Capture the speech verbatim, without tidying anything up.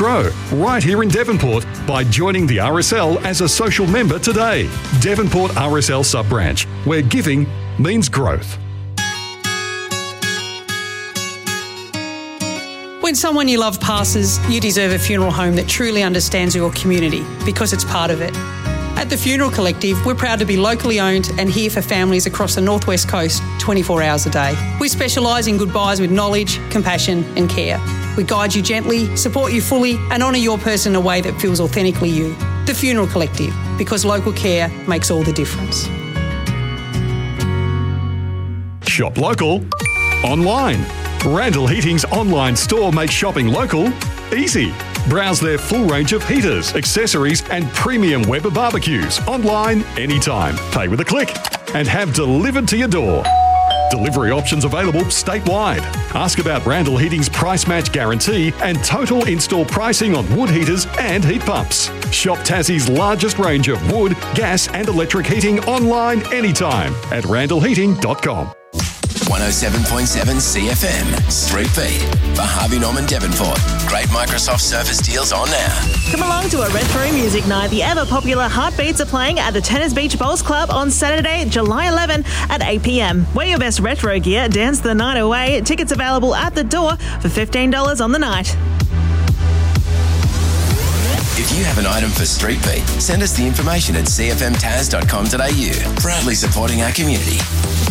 grow right here in Devonport by joining the R S L as a social member today. Devonport R S L Sub-Branch, where giving means growth. When someone you love passes, you deserve a funeral home that truly understands your community because it's part of it. At the Funeral Collective, we're proud to be locally owned and here for families across the Northwest Coast twenty-four hours a day. We specialise in goodbyes with knowledge, compassion and care. We guide you gently, support you fully and honour your person in a way that feels authentically you. The Funeral Collective, because local care makes all the difference. Shop local, online. Randall Heating's online store makes shopping local easy. Browse their full range of heaters, accessories and premium Weber barbecues online anytime. Pay with a click and have delivered to your door. Delivery options available statewide. Ask about Randall Heating's price match guarantee and total install pricing on wood heaters and heat pumps. Shop Tassie's largest range of wood, gas and electric heating online anytime at randall heating dot com. one oh seven point seven C F M, Street Beat, for Harvey Norman Devonport. Great Microsoft Surface deals on now. Come along to a retro music night. The ever-popular Heartbeats are playing at the Tennis Beach Bowls Club on Saturday, July eleventh at eight p.m. Wear your best retro gear, dance the night away. Tickets available at the door for fifteen dollars on the night. If you have an item for Street Beat, send us the information at c f m taz dot com dot a u. Proudly supporting our community.